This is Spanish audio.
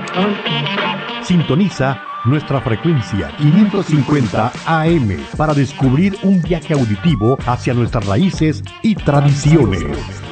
Sintoniza nuestra frecuencia 550 AM para descubrir un viaje auditivo hacia nuestras raíces y tradiciones.